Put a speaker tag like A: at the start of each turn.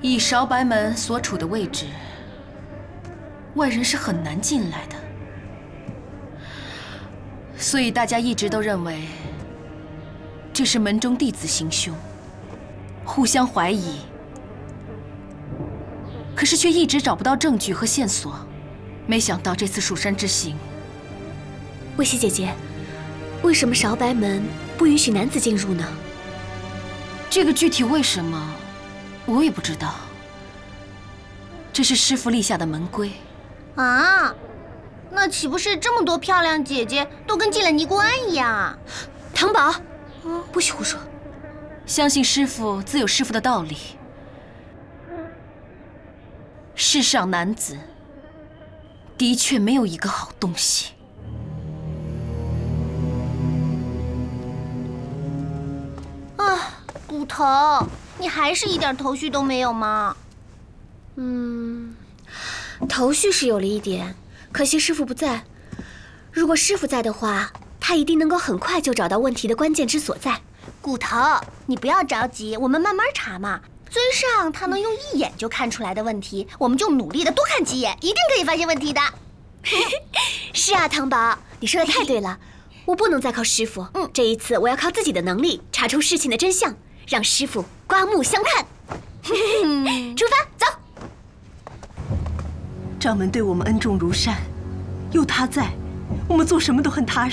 A: 以韶白门所处的位置，外人是很难进来的，所以大家一直都认为这是门中弟子行凶，互相怀疑，可是却一直找不到证据和线索。没想到这次蜀山之行，
B: 魏熙姐姐，为什么韶白门不允许男子进入呢？
A: 这个具体为什么，我也不知道。这是师父立下的门规。
C: 啊，那岂不是这么多漂亮姐姐都跟进了尼姑庵一样啊？
B: 唐宝，不许胡说！
A: 相信师父自有师父的道理。世上男子的确没有一个好东西。
C: 啊，骨头，你还是一点头绪都没有吗？
B: 头绪是有了一点，可惜师父不在。如果师父在的话，他一定能够很快就找到问题的关键之所在。
C: 骨头，你不要着急，我们慢慢查嘛。尊上他能用一眼就看出来的问题，我们就努力的多看几眼，一定可以发现问题的。
B: 是啊，唐宝，你说的太对了，我不能再靠师父。这一次我要靠自己的能力查出事情的真相，让师父刮目相看。出发，走。
D: 掌门对我们恩重如山，有他在，我们做什么都很踏实。